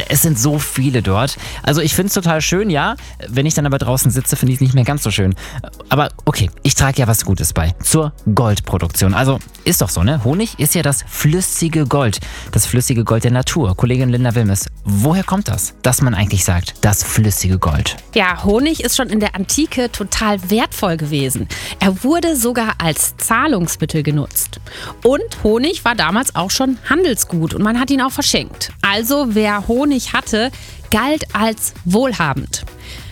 Es sind so viele dort. Also ich finde es total schön, ja. Wenn ich dann aber draußen sitze, finde ich es nicht mehr ganz so schön. Aber okay, ich trage ja was Gutes bei. Zur Goldproduktion. Also ist doch so, ne? Honig ist ja das flüssige Gold. Das flüssige Gold der Natur. Kollegin Linda Wilmes, woher kommt das, dass man eigentlich sagt, das flüssige Gold? Ja, Honig ist schon in der Antike total wertvoll gewesen. Er wurde sogar als Zahlungsmittel genutzt. Und Honig war damals auch schon Handelsgut und man hat ihn auch verschenkt. Also wer Honig hatte, galt als wohlhabend.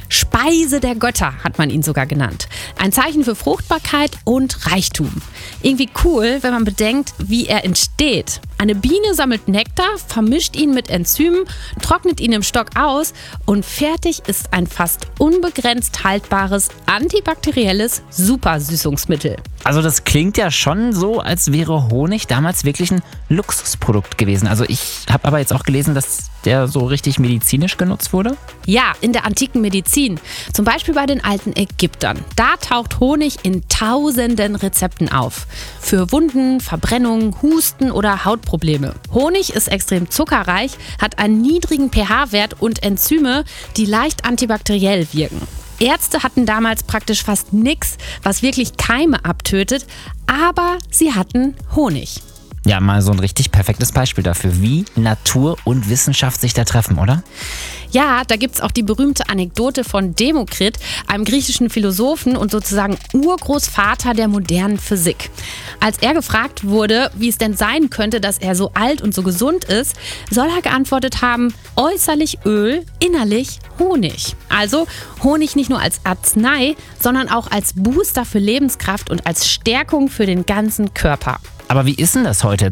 Speise der Götter hat man ihn sogar genannt. Ein Zeichen für Fruchtbarkeit und Reichtum. Irgendwie cool, wenn man bedenkt, wie er entsteht. Eine Biene sammelt Nektar, vermischt ihn mit Enzymen, trocknet ihn im Stock aus und fertig ist ein fast unbegrenzt haltbares, antibakterielles Supersüßungsmittel. Also das klingt ja schon so, als wäre Honig damals wirklich ein Luxusprodukt gewesen. Also ich habe aber jetzt auch gelesen, dass der so richtig medizinisch genutzt wurde. Ja, in der antiken Medizin, zum Beispiel bei den alten Ägyptern. Da taucht Honig in tausenden Rezepten auf. Für Wunden, Verbrennungen, Husten oder Hautprobleme. Honig ist extrem zuckerreich, hat einen niedrigen pH-Wert und Enzyme, die leicht antibakteriell wirken. Ärzte hatten damals praktisch fast nichts, was wirklich Keime abtötet, aber sie hatten Honig. Ja, mal so ein richtig perfektes Beispiel dafür, wie Natur und Wissenschaft sich da treffen, oder? Ja, da gibt's auch die berühmte Anekdote von Demokrit, einem griechischen Philosophen und sozusagen Urgroßvater der modernen Physik. Als er gefragt wurde, wie es denn sein könnte, dass er so alt und so gesund ist, soll er geantwortet haben, äußerlich Öl, innerlich Honig. Also Honig nicht nur als Arznei, sondern auch als Booster für Lebenskraft und als Stärkung für den ganzen Körper. Aber wie ist denn das heute,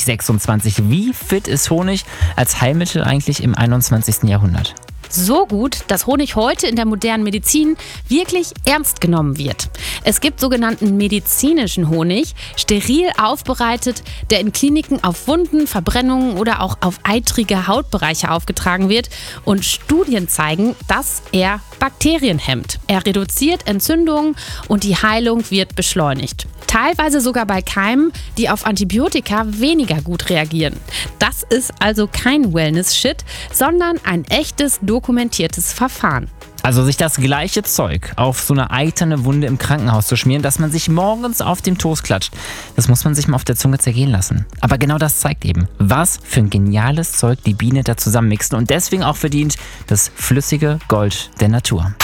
2026? Wie fit ist Honig als Heilmittel eigentlich im 21. Jahrhundert? So gut, dass Honig heute in der modernen Medizin wirklich ernst genommen wird. Es gibt sogenannten medizinischen Honig, steril aufbereitet, der in Kliniken auf Wunden, Verbrennungen oder auch auf eitrige Hautbereiche aufgetragen wird. Und Studien zeigen, dass er Bakterien hemmt. Er reduziert Entzündungen und die Heilung wird beschleunigt. Teilweise sogar bei Keimen, die auf Antibiotika weniger gut reagieren. Das ist also kein Wellness-Shit, sondern ein echtes dokumentiertes Verfahren. Also sich das gleiche Zeug auf so eine eiterne Wunde im Krankenhaus zu schmieren, dass man sich morgens auf den Toast klatscht, das muss man sich mal auf der Zunge zergehen lassen. Aber genau das zeigt eben, was für ein geniales Zeug die Biene da zusammenmixen und deswegen auch verdient das flüssige Gold der Natur.